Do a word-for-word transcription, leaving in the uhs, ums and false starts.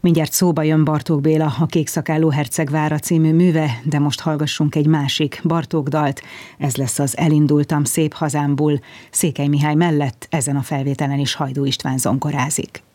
Mindjárt szóba jön Bartók Béla, a Kékszakálló hercegvára című műve, de most hallgassunk egy másik Bartók dalt. Ez lesz az Elindultam szép hazámból. Székely Mihály mellett ezen a felvételen is Hajdú István zongorázik.